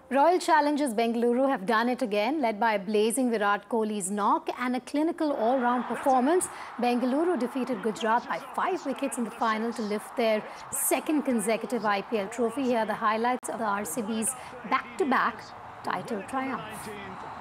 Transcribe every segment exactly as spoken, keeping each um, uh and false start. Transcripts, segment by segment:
Royal Challengers Bengaluru have done it again, led by a blazing Virat Kohli's knock and a clinical all-round performance. Bengaluru defeated Gujarat by five wickets in the final to lift their second consecutive I P L trophy. Here are the highlights of the R C B's back-to-back title triumph.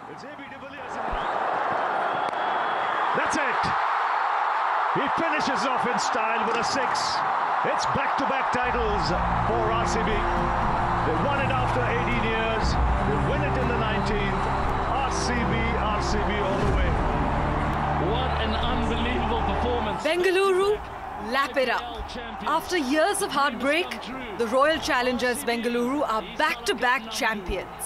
That's it. He finishes off in style with a six. It's back-to-back titles for R C B. They won it after eighteen years. They win it in the nineteenth. R C B, R C B all the way. What an unbelievable performance. Bengaluru, lap it up. After years of heartbreak, the Royal Challengers Bengaluru are back-to-back champions.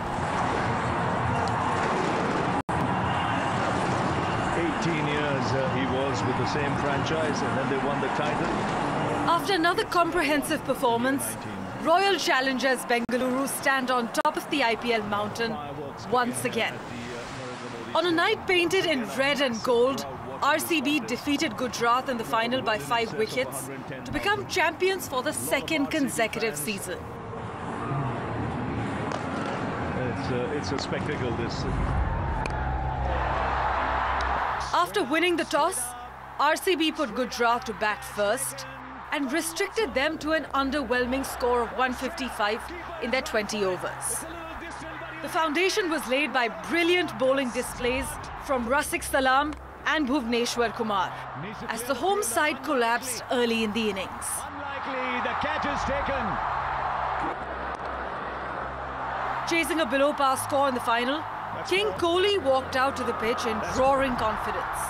eighteen years uh, he was with the same franchise, and then they won the title. After another comprehensive performance, Royal Challengers Bengaluru stand on top of the I P L mountain once again. On a night painted in red and gold, R C B defeated Gujarat in the final by five wickets to become champions for the second consecutive season. It's, uh, it's a spectacle, this. After winning the toss, R C B put Gujarat to bat first and restricted them to an underwhelming score of one fifty-five in their twenty overs. The foundation was laid by brilliant bowling displays from Rafiq Salam and Bhuvneshwar Kumar as the home side collapsed early in the innings. Unlikely, the catch is taken. Chasing a below-par score in the final, King Kohli walked out to the pitch in roaring confidence.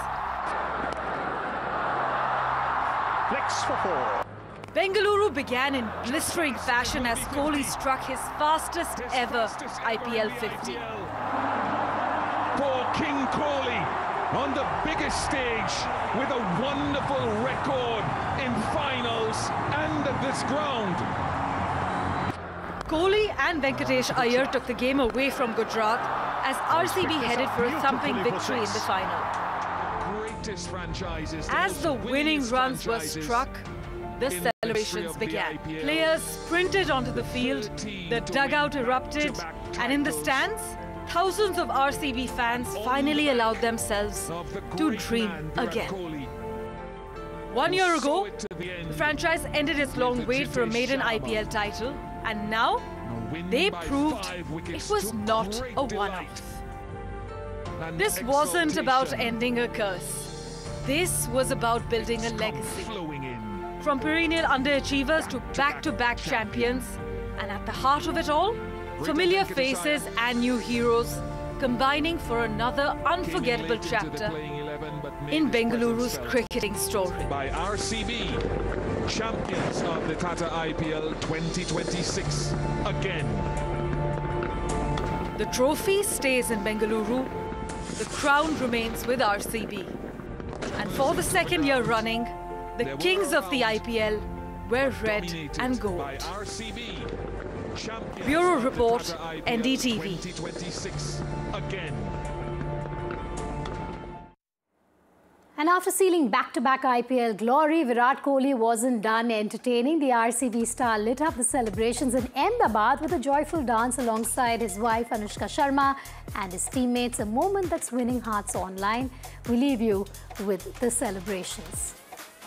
Flicks for four. Bengaluru began in blistering fashion as Kohli struck his fastest ever I P L fifty. For King Kohli on the biggest stage with a wonderful record in finals and at this ground. Kohli and Venkatesh Iyer took the game away from Gujarat as R C B headed for a thumping victory in the final. As the winning runs were struck, the celebrations began. Players sprinted onto the field, the dugout erupted, and in the stands, thousands of R C B fans finally allowed themselves to dream again. One year ago, the franchise ended its long wait for a maiden I P L title, and now they proved it was not a one-off. This wasn't about ending a curse. This was about building a legacy. From perennial underachievers to back-to-back champions, and at the heart of it all, familiar faces and new heroes combining for another unforgettable chapter in Bengaluru's cricketing story. By R C B, champions of the Tata I P L twenty twenty-six again. The trophy stays in Bengaluru. The crown remains with R C B. And for the second year running, the kings of the I P L were red and gold. Bureau Report, N D T V. And after sealing back-to-back I P L glory, Virat Kohli wasn't done entertaining. The R C B star lit up the celebrations in Ahmedabad with a joyful dance alongside his wife Anushka Sharma and his teammates, a moment that's winning hearts online. We leave you with the celebrations.